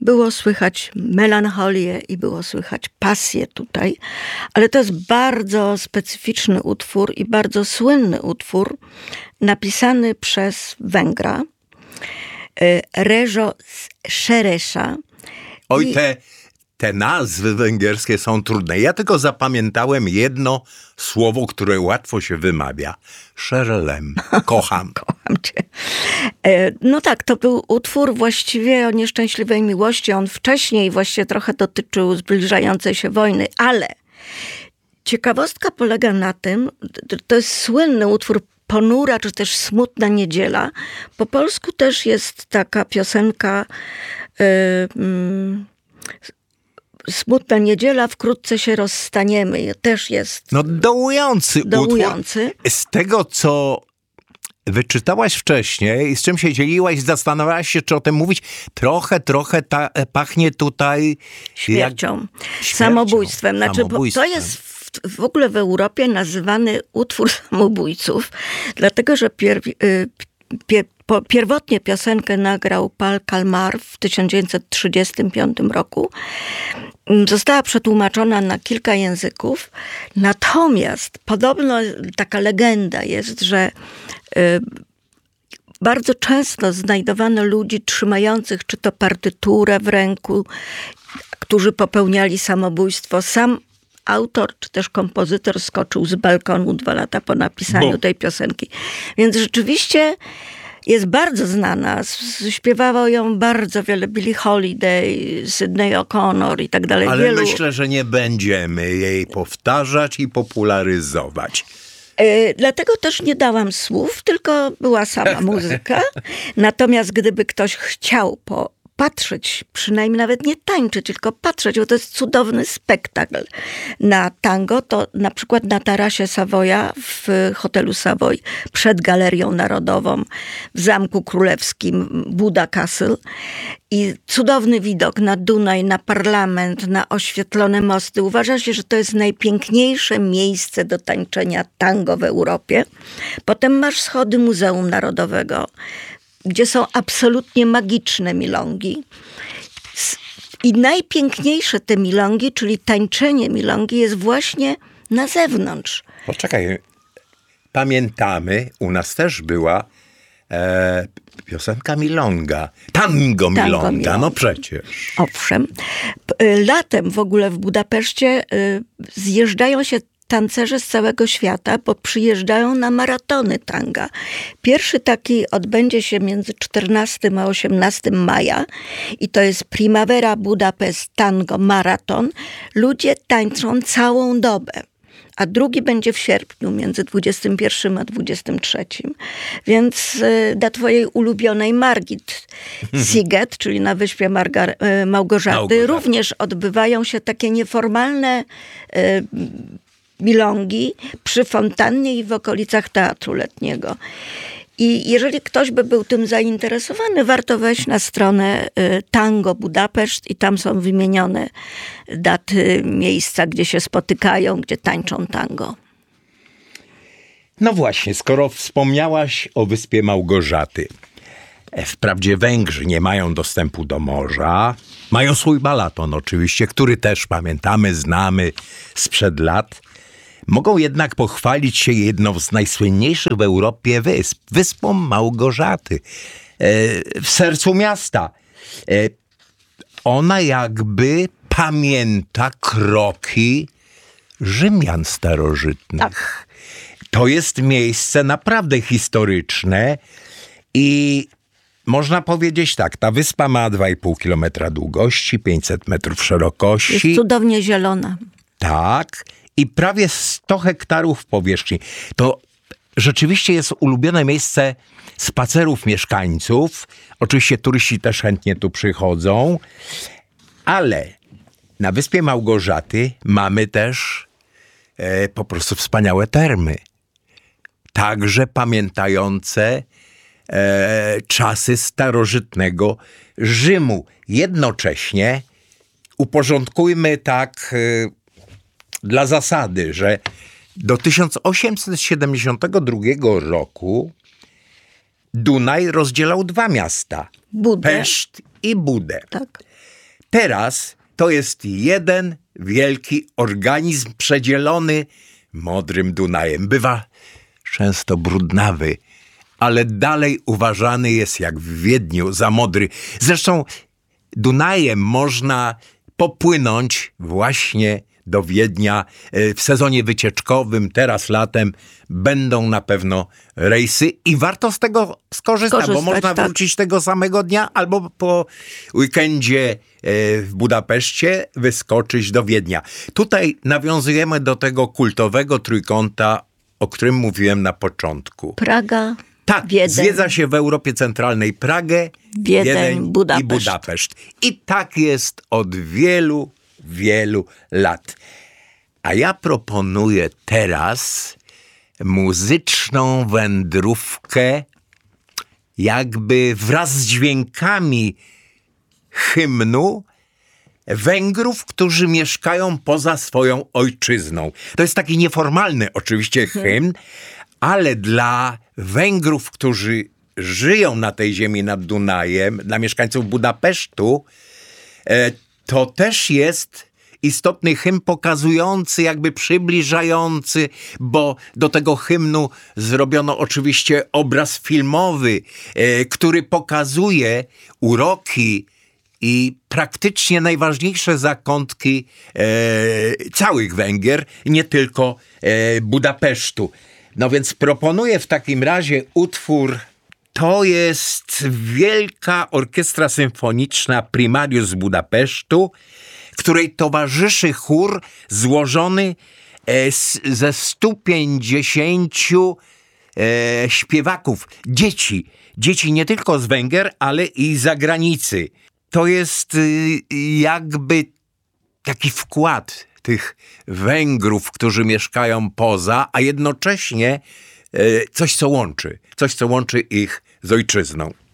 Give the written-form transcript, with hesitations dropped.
było słychać melancholię i było słychać pasję tutaj, ale to jest bardzo specyficzny utwór i bardzo słynny utwór, napisany przez Węgra, Rejo Szeresza. Oj, te nazwy węgierskie są trudne. Ja tylko zapamiętałem jedno słowo, które łatwo się wymawia. Szerelem. Kocham. Kocham cię. No tak, to był utwór właściwie o nieszczęśliwej miłości. On wcześniej właśnie trochę dotyczył zbliżającej się wojny, ale ciekawostka polega na tym, to jest słynny utwór Ponura, czy też Smutna niedziela. Po polsku też jest taka piosenka Smutna niedziela, wkrótce się rozstaniemy. Też jest No dołujący utwór. Z tego, co wyczytałaś wcześniej i z czym się dzieliłaś, zastanawiałaś się, czy o tym mówić. Trochę pachnie tutaj śmiercią. Samobójstwem. Znaczy, to jest w ogóle w Europie nazywany utwór samobójców, dlatego, że pierwotnie piosenkę nagrał Paul Kalmar w 1935 roku. Została przetłumaczona na kilka języków. Natomiast podobno taka legenda jest, że bardzo często znajdowano ludzi trzymających czy to partyturę w ręku, którzy popełniali samobójstwo. Sam autor czy też kompozytor skoczył z balkonu 2 lata po napisaniu tej piosenki. Więc rzeczywiście jest bardzo znana. Śpiewało ją bardzo wiele. Billie Holiday, Sydney O'Connor i tak dalej. Ale myślę, że nie będziemy jej powtarzać i popularyzować. Dlatego też nie dałam słów, tylko była sama muzyka. Natomiast gdyby ktoś chciał patrzeć, przynajmniej nawet nie tańczyć, tylko patrzeć, bo to jest cudowny spektakl na tango, to na przykład na tarasie Savoya w hotelu Savoy przed Galerią Narodową w Zamku Królewskim Buda Castle i cudowny widok na Dunaj, na parlament, na oświetlone mosty. Uważa się, że to jest najpiękniejsze miejsce do tańczenia tango w Europie. Potem masz schody Muzeum Narodowego, gdzie są absolutnie magiczne milongi. I najpiękniejsze te milongi, czyli tańczenie milongi, jest właśnie na zewnątrz. Poczekaj, pamiętamy, u nas też była piosenka milonga. Tango milonga, no przecież. Owszem. Latem w ogóle w Budapeszcie zjeżdżają się tancerze z całego świata, bo przyjeżdżają na maratony tanga. Pierwszy taki odbędzie się między 14 a 18 maja i to jest Primavera Budapest Tango Maraton. Ludzie tańczą całą dobę. A drugi będzie w sierpniu, między 21 a 23. Więc dla twojej ulubionej Margit Siget, czyli na wyspie Małgorzaty, również odbywają się takie nieformalne milongi przy fontannie i w okolicach Teatru Letniego. I jeżeli ktoś by był tym zainteresowany, warto wejść na stronę Tango Budapeszt i tam są wymienione daty, miejsca, gdzie się spotykają, gdzie tańczą tango. No właśnie, skoro wspomniałaś o wyspie Małgorzaty. Wprawdzie Węgrzy nie mają dostępu do morza. Mają swój Balaton oczywiście, który też pamiętamy, znamy sprzed lat. Mogą jednak pochwalić się jedną z najsłynniejszych w Europie wysp. Wyspą Małgorzaty. W sercu miasta. Ona jakby pamięta kroki Rzymian starożytnych. Tak. To jest miejsce naprawdę historyczne i można powiedzieć tak, ta wyspa ma 2,5 kilometra długości, 500 metrów szerokości. Jest cudownie zielona. Tak. I prawie 100 hektarów powierzchni. To rzeczywiście jest ulubione miejsce spacerów mieszkańców. Oczywiście turyści też chętnie tu przychodzą. Ale na wyspie Małgorzaty mamy też po prostu wspaniałe termy. Także pamiętające czasy starożytnego Rzymu. Jednocześnie uporządkujmy tak dla zasady, że do 1872 roku Dunaj rozdzielał 2 miasta. Budę. Peszt i Budę. Tak. Teraz to jest jeden wielki organizm przedzielony modrym Dunajem. Bywa często brudnawy, ale dalej uważany jest jak w Wiedniu za modry. Zresztą Dunajem można popłynąć właśnie do Wiednia w sezonie wycieczkowym. Teraz latem będą na pewno rejsy i warto z tego skorzystać, bo można wrócić tego samego dnia albo po weekendzie w Budapeszcie wyskoczyć do Wiednia. Tutaj nawiązujemy do tego kultowego trójkąta, o którym mówiłem na początku. Praga, tak, Wiedeń. Zwiedza się w Europie Centralnej Pragę, Wiedeń Budapeszt. I Budapeszt. I tak jest od wielu, wielu lat. A ja proponuję teraz muzyczną wędrówkę, jakby wraz z dźwiękami hymnu Węgrów, którzy mieszkają poza swoją ojczyzną. To jest taki nieformalny oczywiście hymn, ale dla Węgrów, którzy żyją na tej ziemi nad Dunajem, dla mieszkańców Budapesztu, to też jest istotny hymn pokazujący, jakby przybliżający, bo do tego hymnu zrobiono oczywiście obraz filmowy, który pokazuje uroki i praktycznie najważniejsze zakątki całych Węgier, nie tylko Budapesztu. No więc proponuję w takim razie utwór. To jest Wielka Orkiestra Symfoniczna Primarius z Budapesztu, której towarzyszy chór złożony ze 150 śpiewaków, dzieci nie tylko z Węgier, ale i z zagranicy. To jest jakby taki wkład tych Węgrów, którzy mieszkają poza, a jednocześnie coś, co łączy ich z ojczyzną.